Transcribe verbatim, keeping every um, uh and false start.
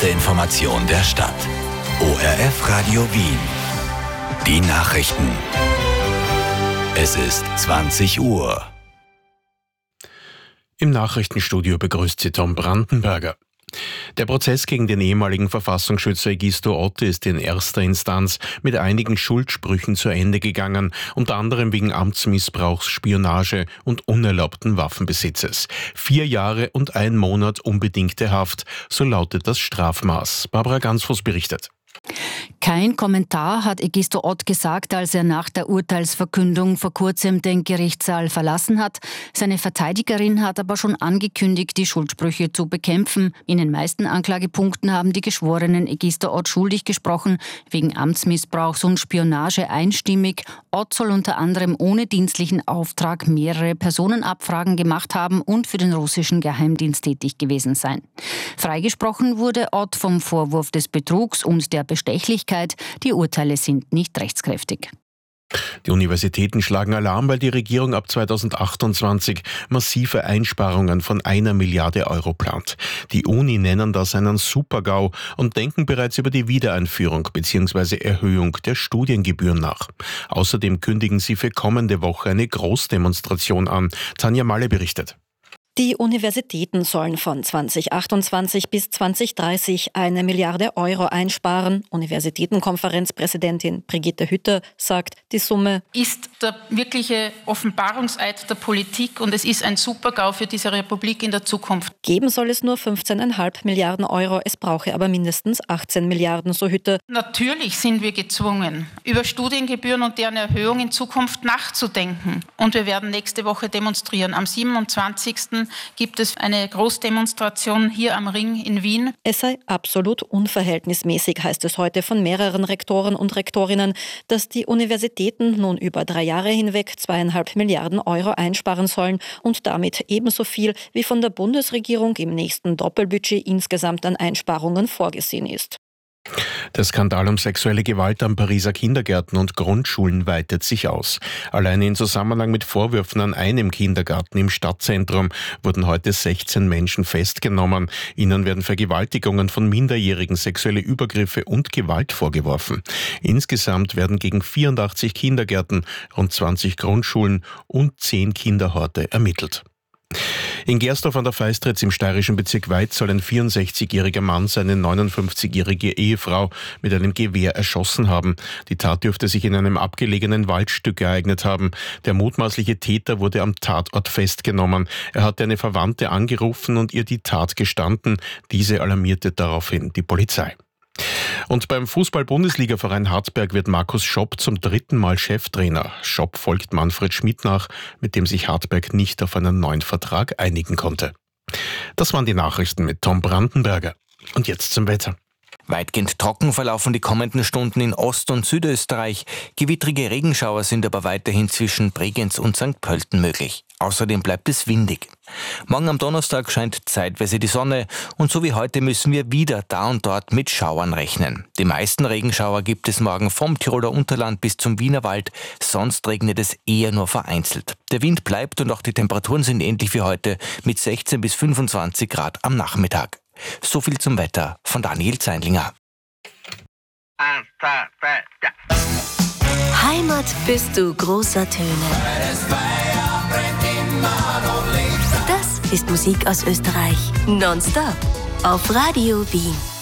erste Information der Stadt. O R F Radio Wien. Die Nachrichten. Es ist zwanzig Uhr. Im Nachrichtenstudio begrüßt Sie Tom Brandenberger. Der Prozess gegen den ehemaligen Verfassungsschützer Egisto Ott ist in erster Instanz mit einigen Schuldsprüchen zu Ende gegangen, unter anderem wegen Amtsmissbrauchs, Spionage und unerlaubten Waffenbesitzes. Vier Jahre und ein Monat unbedingte Haft, so lautet das Strafmaß. Barbara Gansfuß berichtet. Kein Kommentar hat Egisto Ott gesagt, als er nach der Urteilsverkündung vor kurzem den Gerichtssaal verlassen hat. Seine Verteidigerin hat aber schon angekündigt, die Schuldsprüche zu bekämpfen. In den meisten Anklagepunkten haben die Geschworenen Egisto Ott schuldig gesprochen, wegen Amtsmissbrauchs und Spionage einstimmig. Ott soll unter anderem ohne dienstlichen Auftrag mehrere Personenabfragen gemacht haben und für den russischen Geheimdienst tätig gewesen sein. Freigesprochen wurde Ott vom Vorwurf des Betrugs und der Bestechlichkeit. Die Urteile sind nicht rechtskräftig. Die Universitäten schlagen Alarm, weil die Regierung ab zweitausendachtundzwanzig massive Einsparungen von einer Milliarde Euro plant. Die Uni nennen das einen Super-GAU und denken bereits über die Wiedereinführung bzw. Erhöhung der Studiengebühren nach. Außerdem kündigen sie für kommende Woche eine Großdemonstration an. Tanja Malle berichtet. Die Universitäten sollen von zweitausendachtundzwanzig bis zweitausenddreißig eine Milliarde Euro einsparen. Universitätenkonferenzpräsidentin Brigitte Hütter sagt, die Summe ist der wirkliche Offenbarungseid der Politik und es ist ein Super-GAU für diese Republik in der Zukunft. Geben soll es nur fünfzehn Komma fünf Milliarden Euro, es brauche aber mindestens achtzehn Milliarden, so Hütter. Natürlich sind wir gezwungen, über Studiengebühren und deren Erhöhung in Zukunft nachzudenken. Und wir werden nächste Woche demonstrieren. Am siebenundzwanzigsten gibt es eine Großdemonstration hier am Ring in Wien. Es sei absolut unverhältnismäßig, heißt es heute von mehreren Rektoren und Rektorinnen, dass die Universitäten nun über drei Jahre hinweg zweieinhalb Milliarden Euro einsparen sollen und damit ebenso viel wie von der Bundesregierung im nächsten Doppelbudget insgesamt an Einsparungen vorgesehen ist. Der Skandal um sexuelle Gewalt an Pariser Kindergärten und Grundschulen weitet sich aus. Alleine in Zusammenhang mit Vorwürfen an einem Kindergarten im Stadtzentrum wurden heute sechzehn Menschen festgenommen. Ihnen werden Vergewaltigungen von Minderjährigen, sexuelle Übergriffe und Gewalt vorgeworfen. Insgesamt werden gegen vierundachtzig Kindergärten, rund zwanzig Grundschulen und zehn Kinderhorte ermittelt. In Gersdorf an der Feistritz im steirischen Bezirk Weiz soll ein vierundsechzigjähriger Mann seine neunundfünfzigjährige Ehefrau mit einem Gewehr erschossen haben. Die Tat dürfte sich in einem abgelegenen Waldstück ereignet haben. Der mutmaßliche Täter wurde am Tatort festgenommen. Er hatte eine Verwandte angerufen und ihr die Tat gestanden. Diese alarmierte daraufhin die Polizei. Und beim Fußball-Bundesliga-Verein Hartberg wird Markus Schopp zum dritten Mal Cheftrainer. Schopp folgt Manfred Schmidt nach, mit dem sich Hartberg nicht auf einen neuen Vertrag einigen konnte. Das waren die Nachrichten mit Tom Brandenberger. Und jetzt zum Wetter. Weitgehend trocken verlaufen die kommenden Stunden in Ost- und Südösterreich. Gewittrige Regenschauer sind aber weiterhin zwischen Bregenz und Sankt Pölten möglich. Außerdem bleibt es windig. Morgen am Donnerstag scheint zeitweise die Sonne und so wie heute müssen wir wieder da und dort mit Schauern rechnen. Die meisten Regenschauer gibt es morgen vom Tiroler Unterland bis zum Wienerwald, sonst regnet es eher nur vereinzelt. Der Wind bleibt und auch die Temperaturen sind ähnlich wie heute mit sechzehn bis fünfundzwanzig Grad am Nachmittag. So viel zum Wetter von Daniel Zeinlinger. Eins, zwei, drei, ja. Heimat bist du großer Töne. Das ist Musik aus Österreich. Nonstop auf Radio Wien.